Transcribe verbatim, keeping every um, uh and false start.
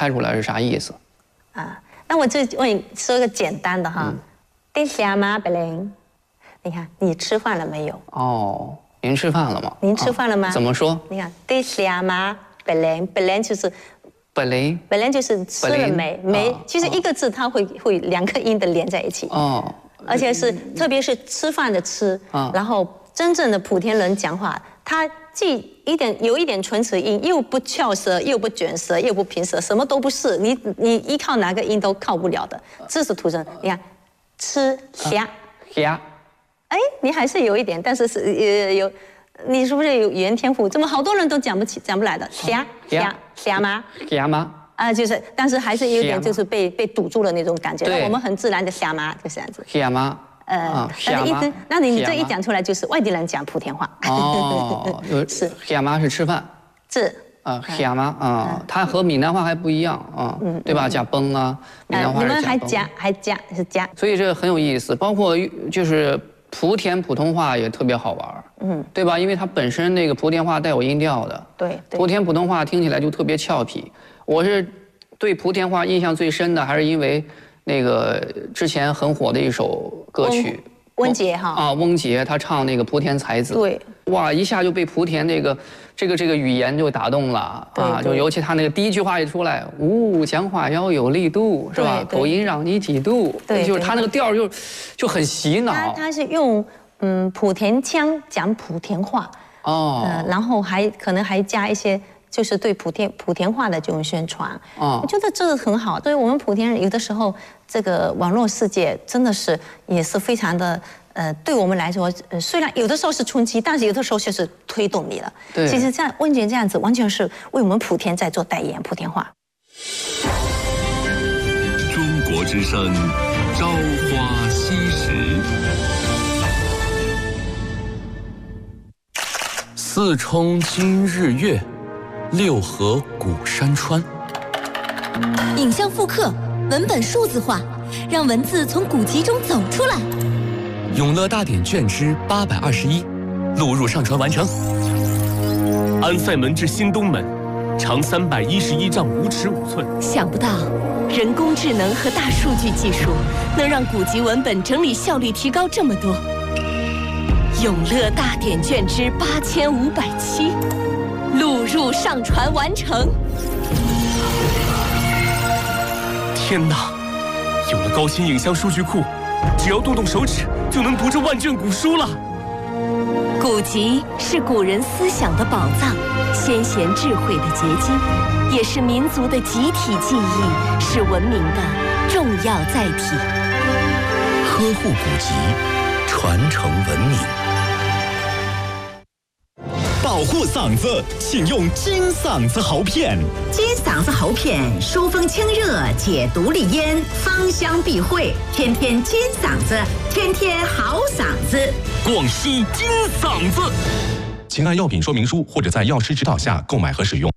猜出来是啥意思。 啊，那我就问你说一个简单的哈，你吃吗，贝林？你看你吃饭了没有？ 哦，您吃饭了吗？ 您吃饭了吗？ 怎么说？ 你看你吃吗，贝林？贝林就是。 本来本来就是吃了没没，其实一个字它会会两个音的连在一起哦，而且是特别是吃饭的吃，然后真正的莆田人讲话，他既一点有一点唇齿音，又不翘舌，又不卷舌，又不平舌，什么都不是，你你依靠哪个音都靠不了的，这是土生。你看，吃虾虾， 哎，你还是有一点，但是是呃有。你是不是有语言天赋？怎么好多人都讲不起、讲不来的？虾虾虾吗？ 虾吗？ 啊，就是，但是还是有点就是被被堵住了那种感觉。 对， 我们很自然的虾吗？就这样子。 虾吗？ 呃，但是一直，那你你这一讲出来就是外地人讲莆田话。 哦，是虾吗是吃饭。 是。 啊，虾吗？啊，它和闽南话还不一样啊，对吧？加崩啊，闽南话是加崩。 你们还加还加是加。 所以这个很有意思，包括就是。莆田普通话也特别好玩，嗯，对吧？因为它本身那个莆田话带有音调的， 对， 莆田普通话听起来就特别俏皮。我是对莆田话印象最深的，还是因为那个之前很火的一首歌曲， 翁杰哈啊，翁杰他唱那个莆田才子， 对， 哇，一下就被莆田那个这个这个语言就打动了啊！就尤其他那个第一句话一出来，呜，讲话要有力度，是吧？口音让你几度， 对， 就是他那个调就就很洗脑。 他他是用嗯莆田腔讲莆田话哦，呃，然后还可能还加一些就是对莆田莆田话的这种宣传。哦，我觉得这个很好。所以我们莆田人有的时候这个网络世界真的是也是非常的。呃，对我们来说，呃，虽然有的时候是冲击，但是有的时候却是推动你了。对，其实像温杰这样子，完全是为我们莆田在做代言，莆田话。 中国之声，朝花夕拾。 四冲今日月，六合古山川。 影像复刻，文本数字化，让文字从古籍中走出来。 永乐大典卷之八百二十一，录入上传完成。 安塞门至新东门，长三百一十一丈五尺五寸。 想不到，人工智能和大数据技术能让古籍文本整理效率提高这么多。永乐大典卷之八千五百七，录入上传完成。 天哪！有了高新影像数据库。只要动动手指，就能读这万卷古书了。 古籍是古人思想的宝藏，先贤智慧的结晶，也是民族的集体记忆，是文明的重要载体。 呵护古籍，传承文明。 保护嗓子，请用金嗓子喉片。 金嗓子喉片疏风清热，解毒利咽，芳香避秽，天天金嗓子，天天好嗓子。 广西金嗓子。 请按药品说明书或者在药师指导下购买和使用。